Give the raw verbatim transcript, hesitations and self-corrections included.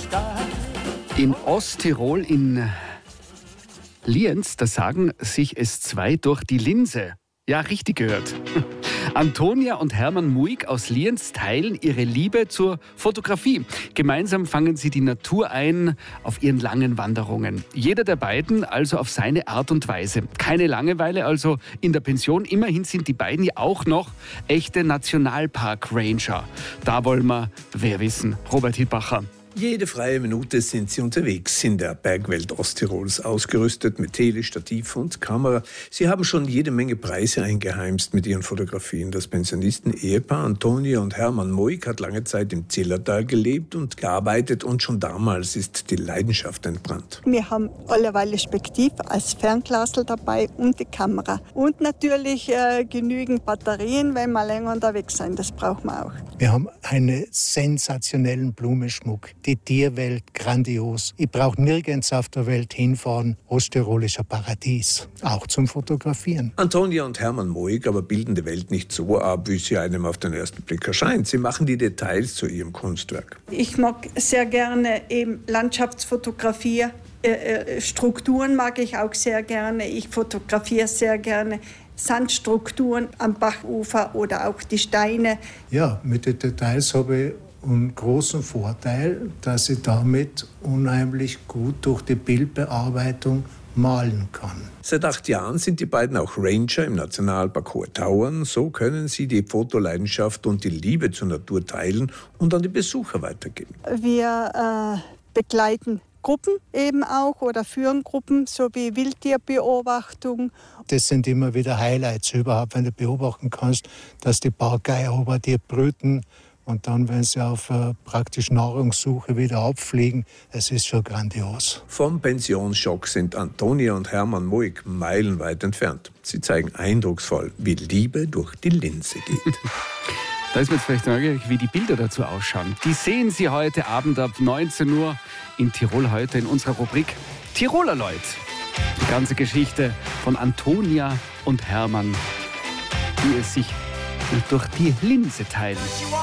In Osttirol in Lienz, da sagen sich es zwei durch die Linse. Ja, richtig gehört. Antonia und Hermann Muig aus Lienz teilen ihre Liebe zur Fotografie. Gemeinsam fangen sie die Natur ein auf ihren langen Wanderungen. Jeder der beiden also auf seine Art und Weise. Keine Langeweile also in der Pension. Immerhin sind die beiden ja auch noch echte Nationalpark-Ranger. Da wollen wir wer wissen. Robert Hilbacher. Jede freie Minute sind sie unterwegs in der Bergwelt Osttirols, ausgerüstet mit Tele, Stativ und Kamera. Sie haben schon jede Menge Preise eingeheimst mit ihren Fotografien. Das Pensionisten-Ehepaar Antonia und Hermann Muig hat lange Zeit im Zillertal gelebt und gearbeitet und schon damals ist die Leidenschaft entbrannt. Wir haben allerweil Spektiv als Fernglasel dabei und die Kamera. Und natürlich äh, genügend Batterien, wenn wir länger unterwegs sind. Das brauchen wir auch. Wir haben einen sensationellen Blumenschmuck. Die Tierwelt grandios. Ich brauche nirgends auf der Welt hinfahren. Osttirol ist ein Paradies, auch zum Fotografieren. Antonia und Hermann Muig aber bilden die Welt nicht so ab, wie sie einem auf den ersten Blick erscheint. Sie machen die Details zu ihrem Kunstwerk. Ich mag sehr gerne eben Landschaftsfotografie. Äh, Strukturen mag ich auch sehr gerne. Ich fotografiere sehr gerne Sandstrukturen am Bachufer oder auch die Steine. Ja, mit den Details habe ich einen großen Vorteil, dass ich damit unheimlich gut durch die Bildbearbeitung malen kann. Seit acht Jahren sind die beiden auch Ranger im Nationalpark Hohe Tauern. So können sie die Fotoleidenschaft und die Liebe zur Natur teilen und an die Besucher weitergeben. Wir äh, begleiten Gruppen eben auch oder führen Gruppen, so wie Wildtierbeobachtung. Das sind immer wieder Highlights überhaupt, wenn du beobachten kannst, dass die Bargeier über dir brüten. Und dann, wenn sie auf äh, praktisch Nahrungssuche wieder abfliegen, es ist schon grandios. Vom Pensionsschock sind Antonia und Hermann Muig meilenweit entfernt. Sie zeigen eindrucksvoll, wie Liebe durch die Linse geht. Da ist mir jetzt vielleicht neugierig, wie die Bilder dazu ausschauen. Die sehen Sie heute Abend ab neunzehn Uhr in Tirol heute in unserer Rubrik Tiroler Leut. Die ganze Geschichte von Antonia und Hermann, die es sich durch die Linse teilen.